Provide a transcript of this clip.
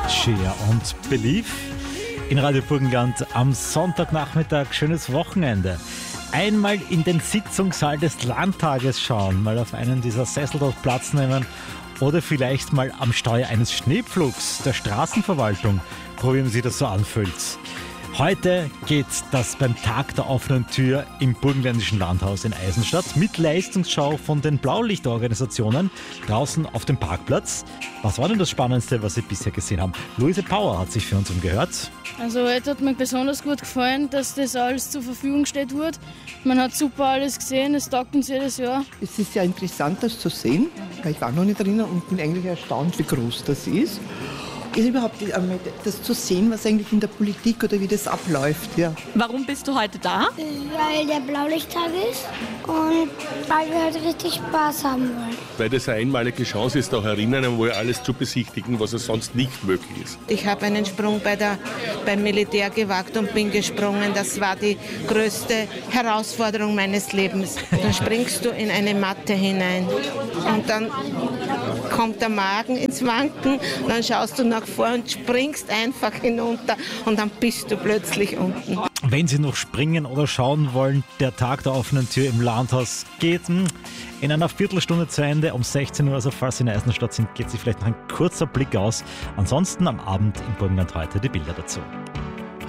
Share und Belief in Radio Burgenland am Sonntagnachmittag. Schönes Wochenende. Einmal in den Sitzungssaal des Landtages schauen, mal auf einen dieser Sessel dort Platz nehmen oder vielleicht mal am Steuer eines Schneepflugs der Straßenverwaltung probieren, wie sich das so anfühlt. Heute geht das beim Tag der offenen Tür im Burgenländischen Landhaus in Eisenstadt mit Leistungsschau von den Blaulichtorganisationen draußen auf dem Parkplatz. Was war denn das Spannendste, was Sie bisher gesehen haben? Luise Power hat sich für uns umgehört. Also heute hat mir besonders gut gefallen, dass das alles zur Verfügung steht wird. Man hat super alles gesehen, es taugt uns jedes Jahr. Es ist ja interessant, das zu sehen, weil ich war noch nicht drinnen und bin eigentlich erstaunt, wie groß das ist. Ist überhaupt das zu sehen, was eigentlich in der Politik oder wie das abläuft. Ja. Warum bist du heute da? Weil der Blaulichttag ist und weil wir heute richtig Spaß haben wollen. Weil das eine einmalige Chance ist, auch herinnen einmal alles zu besichtigen, was sonst nicht möglich ist. Ich habe einen Sprung beim Militär gewagt und bin gesprungen. Das war die größte Herausforderung meines Lebens. Dann springst du in eine Matte hinein und dann kommt der Magen ins Wanken, dann schaust du nach vor und springst einfach hinunter und dann bist du plötzlich unten. Wenn Sie noch springen oder schauen wollen, der Tag der offenen Tür im Landhaus geht in einer Viertelstunde zu Ende, um 16 Uhr. Also falls Sie in Eisenstadt sind, geht sich vielleicht noch ein kurzer Blick aus. Ansonsten am Abend im Burgenland heute die Bilder dazu.